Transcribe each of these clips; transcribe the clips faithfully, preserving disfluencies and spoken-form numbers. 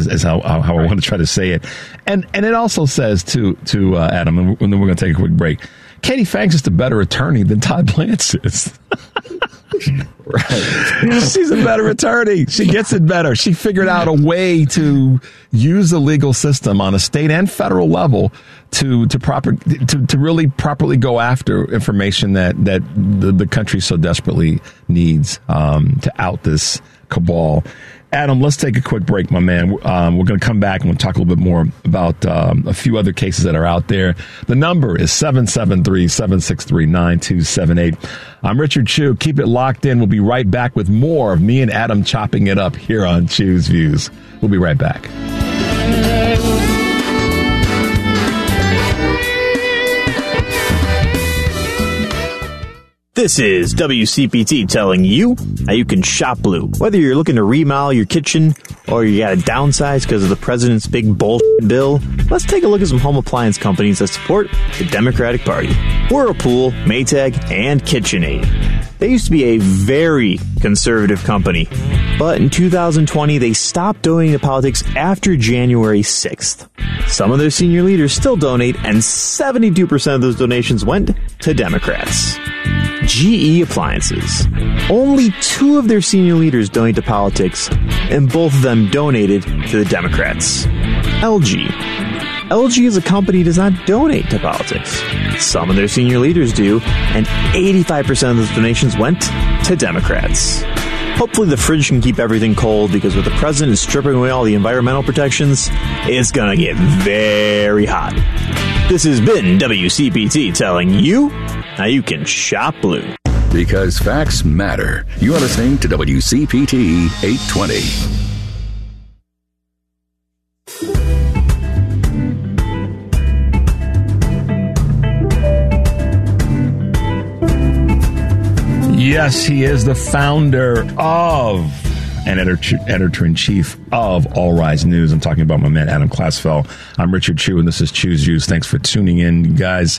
is, is how, how, how I want to try to say it. And and it also says, to, to uh, Adam, and then we're going to take a quick break, Katie Fang's just a better attorney than Todd Blanche is. Right. She's a better attorney. She gets it better. She figured out a way to use the legal system on a state and federal level to to proper to, to really properly go after information that that the, the country so desperately needs um, to out this cabal. Adam, let's take a quick break, my man. Um, we're going to come back and we'll talk a little bit more about um, a few other cases that are out there. The number is seven seven three, seven six three, nine two seven eight. I'm Richard Chew. Keep it locked in. We'll be right back with more of me and Adam chopping it up here on Chew's Views. We'll be right back. This is W C P T telling you how you can shop blue. Whether you're looking to remodel your kitchen or you got to downsize because of the president's big bullshit bill, let's take a look at some home appliance companies that support the Democratic Party. Whirlpool, Maytag, and KitchenAid. They used to be a very conservative company, but in two thousand twenty, they stopped donating to politics after January sixth. Some of their senior leaders still donate, and seventy-two percent of those donations went to Democrats. G E Appliances. Only two of their senior leaders donate to politics, and both of them donated to the Democrats. L G. L G as a company does not donate to politics. Some of their senior leaders do, and eighty-five percent of those donations went to Democrats. Hopefully the fridge can keep everything cold, because with the president stripping away all the environmental protections, it's gonna get very hot. This has been W C P T telling you how you can shop blue. Because facts matter. You're listening to W C P T eight twenty. Yes, he is the founder of and editor, editor-in-chief of All Rise News. I'm talking about my man, Adam Klasfeld. I'm Richard Chew, and this is Chew's Views. Thanks for tuning in, guys.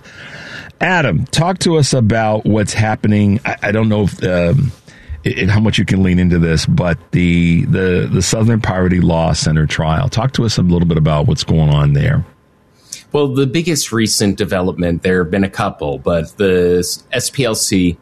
Adam, talk to us about what's happening. I, I don't know if, um, if how much you can lean into this, but the, the, the Southern Poverty Law Center trial. Talk to us a little bit about what's going on there. Well, the biggest recent development, there have been a couple, but the S P L C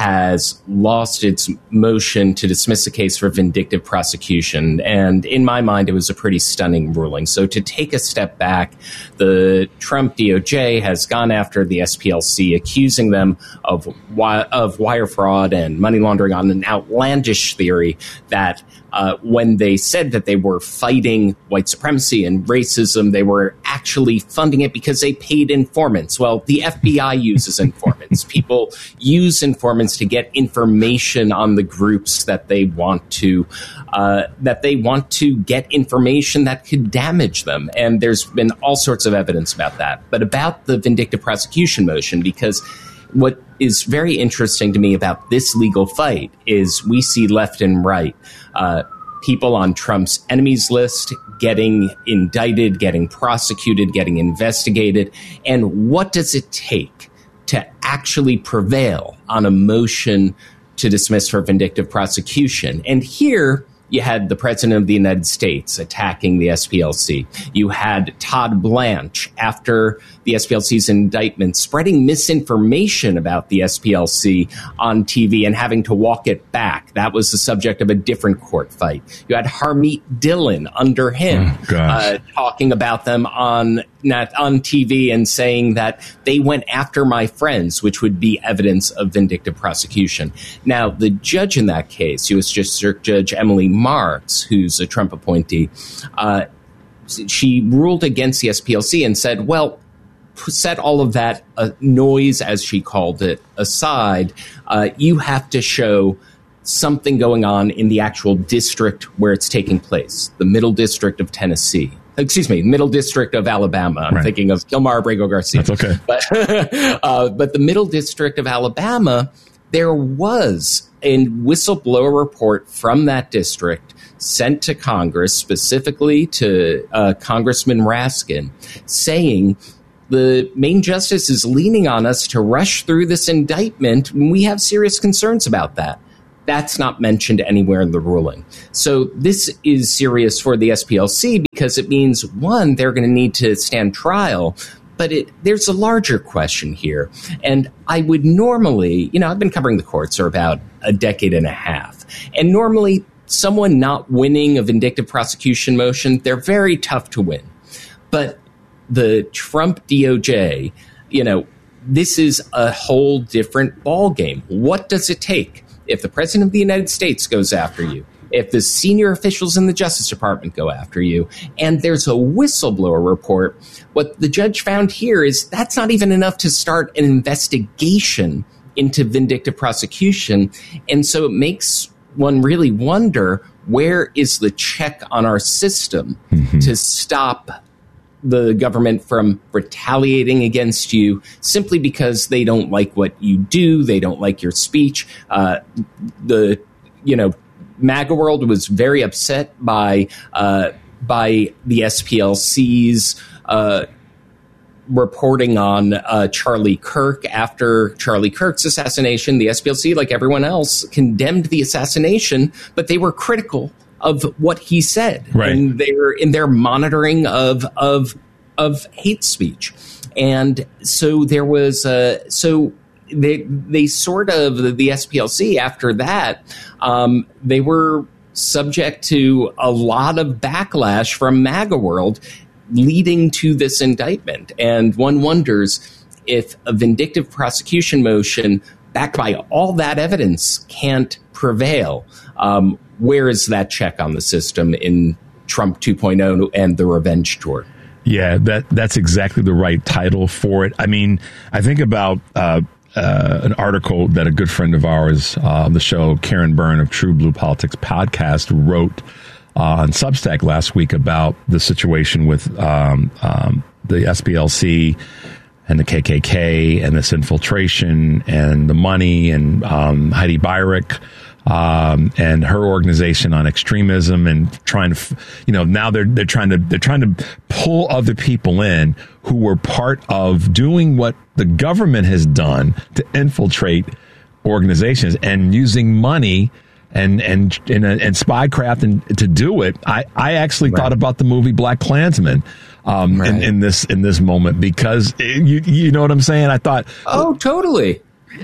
has lost its motion to dismiss the case for vindictive prosecution. And in my mind, it was a pretty stunning ruling. So to take a step back, the Trump D O J has gone after the S P L C, accusing them of, wi- of wire fraud and money laundering on an outlandish theory that Uh, when they said that they were fighting white supremacy and racism, they were actually funding it because they paid informants. Well, the F B I uses informants. People use informants to get information on the groups that they want to uh, that they want to get information that could damage them. And there's been all sorts of evidence about that. But about the vindictive prosecution motion, because what is very interesting to me about this legal fight is we see left and right uh, people on Trump's enemies list getting indicted, getting prosecuted, getting investigated. And what does it take to actually prevail on a motion to dismiss for vindictive prosecution? And here you had the President of the United States attacking the S P L C. You had Todd Blanche, after the S P L C's indictment, spreading misinformation about the S P L C on T V and having to walk it back. That was the subject of a different court fight. You had Harmeet Dillon under him oh, uh, talking about them on not on T V and saying that they went after my friends, which would be evidence of vindictive prosecution. Now, the judge in that case, U S District Judge Emily Marks, who's a Trump appointee, uh, she ruled against the S P L C and said, well, set all of that uh, noise, as she called it, aside. Uh, you have to show something going on in the actual district where it's taking place, the Middle District of Tennessee. Excuse me, Middle District of Alabama. I'm right. thinking of Kilmar Abrego Garcia. That's okay. But, uh, but the Middle District of Alabama, there was a whistleblower report from that district sent to Congress, specifically to uh, Congressman Raskin, saying the main justice is leaning on us to rush through this indictment. We have serious concerns about that. That's not mentioned anywhere in the ruling. So this is serious for the S P L C because it means, one, they're going to need to stand trial. But it, there's a larger question here. And I would normally, you know, I've been covering the courts for about a decade and a half. And normally someone not winning a vindictive prosecution motion, they're very tough to win. But the Trump D O J, you know, this is a whole different ballgame. What does it take if the president of the United States goes after you? If the senior officials in the Justice Department go after you, and there's a whistleblower report, what the judge found here is that's not even enough to start an investigation into vindictive prosecution. And so it makes one really wonder, where is the check on our system mm-hmm. to stop the government from retaliating against you simply because they don't like what you do, they don't like your speech. Uh, the, you know, MAGA world was very upset by uh, by the S P L C's uh, reporting on uh, Charlie Kirk. After Charlie Kirk's assassination, the S P L C, like everyone else, condemned the assassination, but they were critical of what he said, right. and they were in their monitoring of of of hate speech, and so there was uh, so. They they sort of, the S P L C after that, um, they were subject to a lot of backlash from MAGA world leading to this indictment. And one wonders if a vindictive prosecution motion backed by all that evidence can't prevail. Um, where is that check on the system in Trump two point oh and the revenge tour? Yeah, that that's exactly the right title for it. I mean, I think about uh, uh, an article that a good friend of ours uh, on the show, Karen Byrne of True Blue Politics podcast, wrote uh, on Substack last week about the situation with um, um, the S P L C and the K K K and this infiltration and the money and um, Heidi Beirich. Um, and her organization on extremism and trying to, you know, now they're they're trying to they're trying to pull other people in who were part of doing what the government has done to infiltrate organizations and using money and and and, and spycraft and to do it. I, I actually right. thought about the movie Black Klansman um, right. in, in this in this moment because it, you you know what I'm saying. I thought, oh, totally.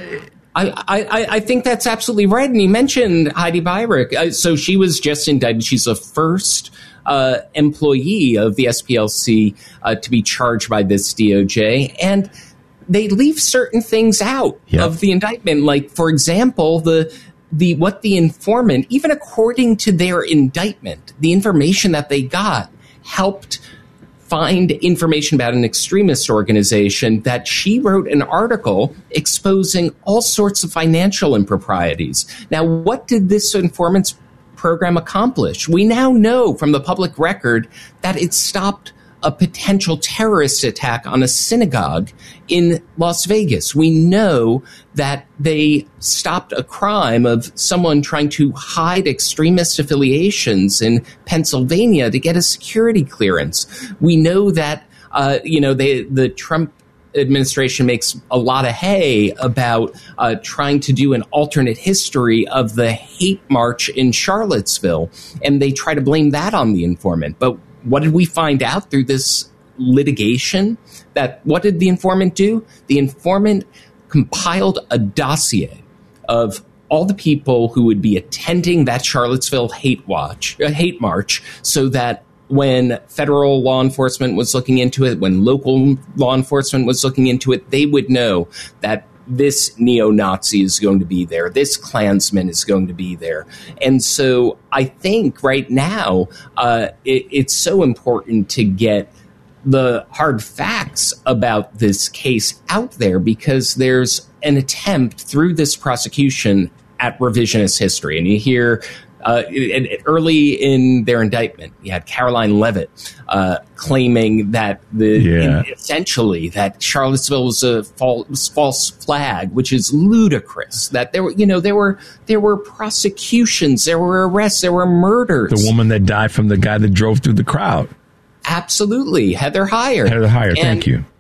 I, I, I think that's absolutely right. And you mentioned Heidi Beirich. Uh, so she was just indicted. She's the first uh, employee of the S P L C uh, to be charged by this D O J. And they leave certain things out yep. of the indictment. Like, for example, the the what the informant, even according to their indictment, the information that they got helped find information about an extremist organization that she wrote an article exposing all sorts of financial improprieties. Now, what did this informant's program accomplish? We now know from the public record that it stopped a potential terrorist attack on a synagogue in Las Vegas. We know that they stopped a crime of someone trying to hide extremist affiliations in Pennsylvania to get a security clearance. We know that, uh, you know, they, the Trump administration makes a lot of hay about uh, trying to do an alternate history of the hate march in Charlottesville, and they try to blame that on the informant. But what did we find out through this litigation? That what did the informant do? The informant compiled a dossier of all the people who would be attending that Charlottesville hate watch, uh, hate march, so that when federal law enforcement was looking into it, when local law enforcement was looking into it, they would know that this neo-Nazi is going to be there. This Klansman is going to be there. And so I think right now uh, it, it's so important to get the hard facts about this case out there because there's an attempt through this prosecution at revisionist history. And you hear Uh, it, it, early in their indictment, you had Caroline Leavitt uh, claiming that the yeah. in, essentially that Charlottesville was a false, false flag, which is ludicrous. That there were, you know, there were there were prosecutions, there were arrests, there were murders. The woman that died from the guy that drove through the crowd. Absolutely, Heather Heyer. Heather Heyer, and, thank you.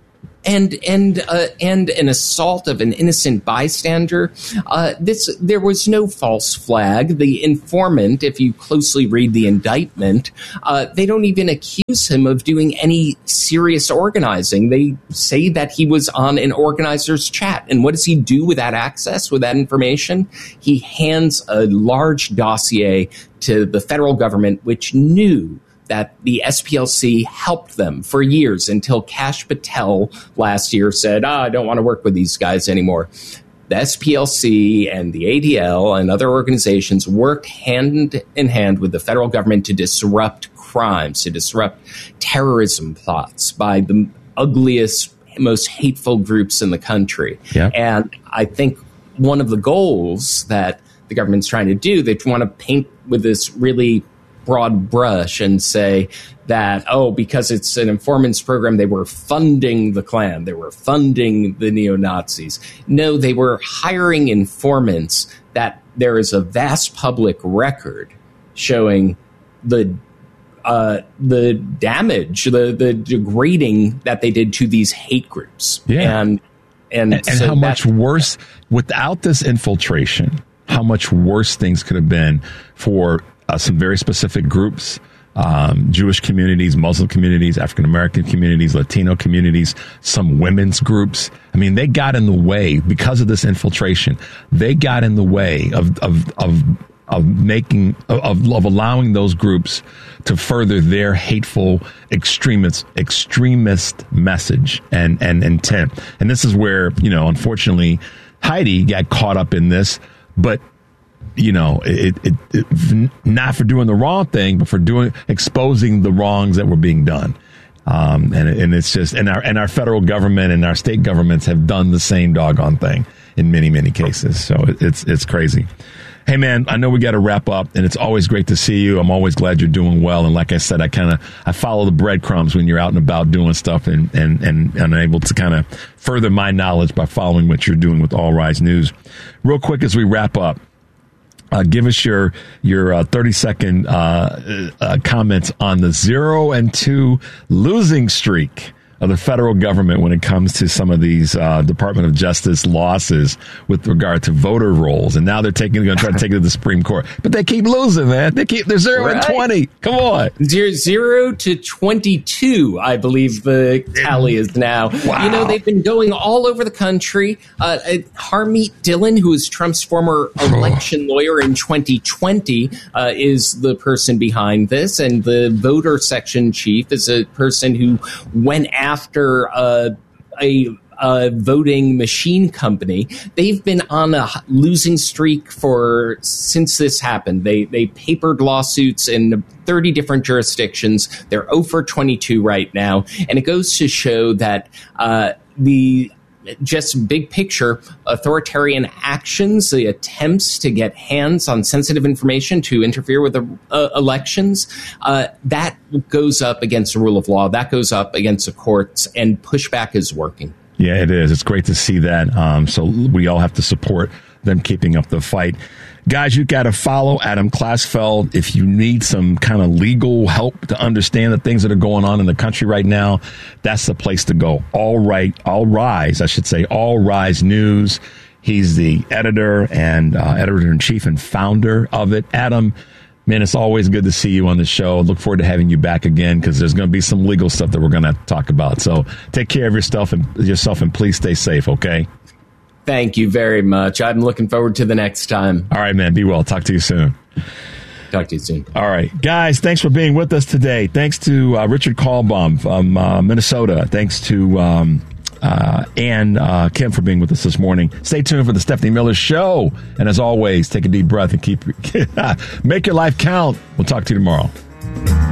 and and uh, and an assault of an innocent bystander. Uh, this there was no false flag. The informant, if you closely read the indictment, uh, they don't even accuse him of doing any serious organizing. They say that he was on an organizer's chat, and what does he do with that access, with that information? He hands a large dossier to the federal government, which knew that the S P L C helped them for years until Kash Patel last year said, ah, I don't want to work with these guys anymore. The S P L C and the A D L and other organizations worked hand in hand with the federal government to disrupt crimes, to disrupt terrorism plots by the ugliest, most hateful groups in the country. Yep. And I think one of the goals that the government's trying to do, they want to paint with this really broad brush and say that, oh, because it's an informants program, they were funding the Klan, they were funding the neo-Nazis. No, they were hiring informants that there is a vast public record showing the uh, the damage, the, the degrading that they did to these hate groups. Yeah. And, and, and, and so how much worse, without this infiltration, how much worse things could have been for Uh, some very specific groups, um, Jewish communities, Muslim communities, African-American communities, Latino communities, some women's groups. I mean, they got in the way because of this infiltration. They got in the way of, of, of, of making, of, of allowing those groups to further their hateful extremist, extremist message and, and intent. And this is where, you know, unfortunately, Heidi got caught up in this, but you know, it, it, it not for doing the wrong thing, but for doing exposing the wrongs that were being done. Um, and and it's just and our and our federal government and our state governments have done the same doggone thing in many many cases. So it, it's it's crazy. Hey man, I know we got to wrap up, and it's always great to see you. I'm always glad you're doing well. And like I said, I kind of I follow the breadcrumbs when you're out and about doing stuff, and and and, and I'm able to kind of further my knowledge by following what you're doing with All Rise News. Real quick as we wrap up. Uh, give us your your uh, thirty second uh, uh, comments on the zero and two losing streak of the federal government when it comes to some of these uh, Department of Justice losses with regard to voter rolls. And now they're taking going to try to take it to the Supreme Court, but they keep losing, man. They keep they're zero right. and twenty. Come on, zero, zero to twenty-two. I believe the tally is now. Wow. You know, they've been going all over the country. Uh, Harmeet Dillon, who is Trump's former election lawyer in twenty twenty, uh, is the person behind this, and the voter section chief is a person who went after. After uh, a, a voting machine company, they've been on a losing streak for since this happened. They they papered lawsuits in thirty different jurisdictions. They're zero for twenty-two right now, and it goes to show that uh, the just big picture authoritarian actions, the attempts to get hands on sensitive information to interfere with the uh, elections, uh, that goes up against the rule of law. That goes up against the courts, and pushback is working. Yeah, it is. It's great to see that. Um, so we all have to support them keeping up the fight. Guys, you got to follow Adam Klasfeld. If you need some kind of legal help to understand the things that are going on in the country right now, that's the place to go. All right, All Rise, I should say, All Rise News. He's the editor and uh, editor-in-chief and founder of it. Adam, man, it's always good to see you on the show. Look forward to having you back again because there's going to be some legal stuff that we're going to talk about. So take care of yourself and yourself, and please stay safe, okay? Thank you very much. I'm looking forward to the next time. All right, man. Be well. Talk to you soon. Talk to you soon. All right. Guys, thanks for being with us today. Thanks to uh, Richard Kalbaum from uh, Minnesota. Thanks to um, uh, Ann uh, Kim for being with us this morning. Stay tuned for the Stephanie Miller Show. And as always, take a deep breath and keep make your life count. We'll talk to you tomorrow.